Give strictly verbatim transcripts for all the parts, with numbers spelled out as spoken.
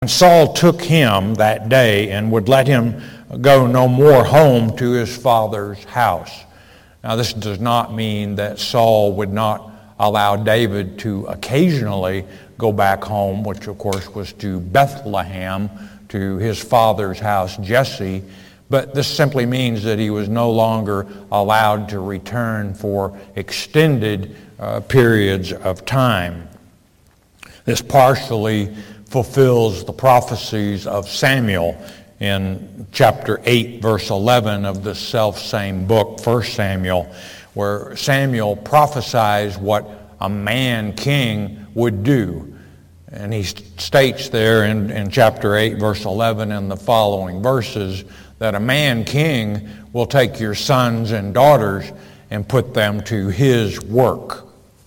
And Saul took him that day and would let him go no more home to his father's house. Now, this does not mean that Saul would not allow David to occasionally go back home, which of course was to Bethlehem, to his father's house, Jesse. But this simply means that he was no longer allowed to return for extended uh, periods of time. This partially fulfills the prophecies of Samuel in chapter eight, verse eleven of the self-same book, First Samuel, where Samuel prophesies what a man king would do. And he states there in, in chapter eight, verse eleven and the following verses that a man king will take your sons and daughters and put them to his work.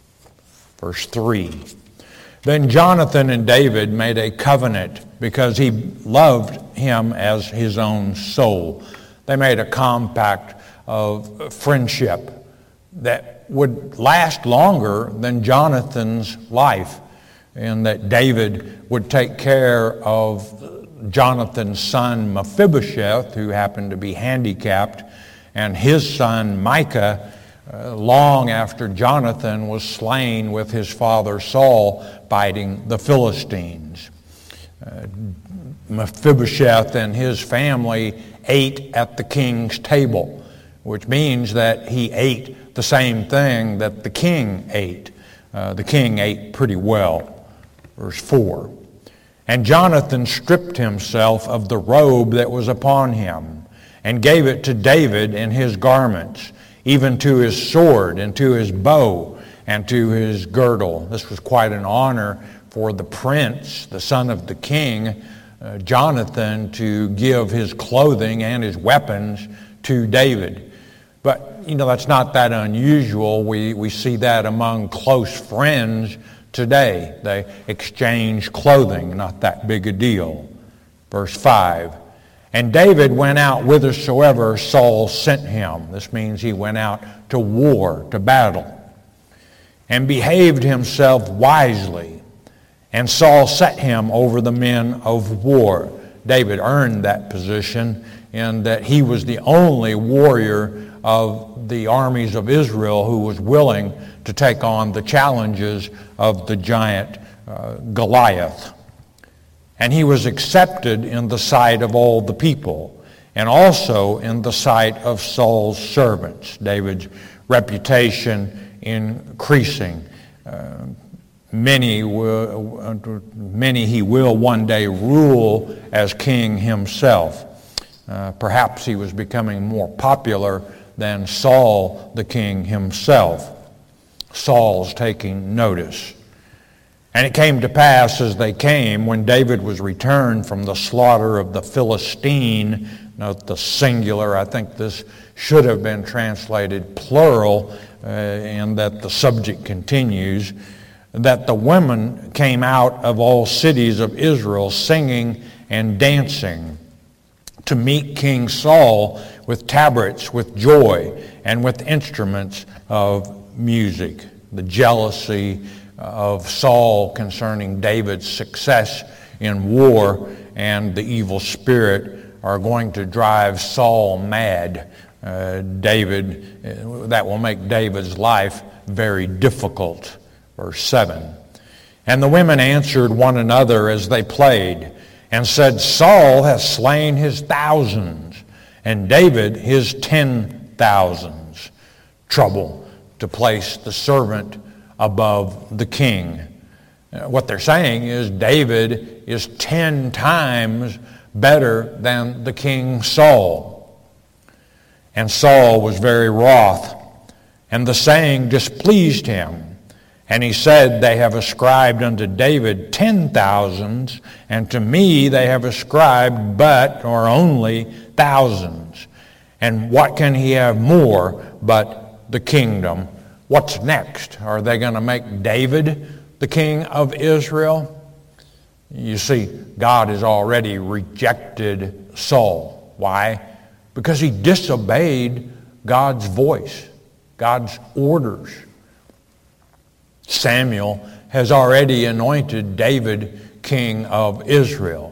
Verse three. Then Jonathan and David made a covenant because he loved him as his own soul. They made a compact of friendship that would last longer than Jonathan's life, and that David would take care of Jonathan's son Mephibosheth, who happened to be handicapped, and his son Micah, uh, long after Jonathan was slain with his father Saul fighting the Philistines. Uh, Mephibosheth and his family ate at the king's table, which means that he ate the same thing that the king ate. Uh, the king ate pretty well. Verse four. And Jonathan stripped himself of the robe that was upon him, and gave it to David in his garments, even to his sword, and to his bow, and to his girdle. This was quite an honor for the prince, the son of the king, uh, Jonathan, to give his clothing and his weapons to David. But, you know, that's not that unusual. We, we see that among close friends today. They exchange clothing, not that big a deal. Verse five. And David went out whithersoever Saul sent him. This means he went out to war, to battle, and behaved himself wisely. And Saul set him over the men of war. David earned that position in that he was the only warrior of the armies of Israel who was willing to take on the challenges of the giant uh, Goliath. And he was accepted in the sight of all the people, and also in the sight of Saul's servants. David's reputation increasing. Uh, many, will, many he will one day rule as king himself. Uh, perhaps he was becoming more popular than Saul the king himself. Saul's taking notice. And it came to pass as they came, when David was returned from the slaughter of the Philistine, note the singular, I think this should have been translated plural, uh, and that the subject continues, that the women came out of all cities of Israel singing and dancing to meet King Saul with tabrets, with joy, and with instruments of music. The jealousy of Saul concerning David's success in war and the evil spirit are going to drive Saul mad. Uh, David, that will make David's life very difficult. Verse seven. And the women answered one another as they played, and said, Saul hath slain his thousands, and David his ten thousands. Trouble to place the servant above the king. What they're saying is David is ten times better than the king Saul. And Saul was very wroth, and the saying displeased him. And he said, they have ascribed unto David ten thousands, and to me they have ascribed but, or only, thousands. And what can he have more but the kingdom? What's next? Are they going to make David the king of Israel? You see, God has already rejected Saul. Why? Because he disobeyed God's voice, God's orders. Samuel has already anointed David king of Israel.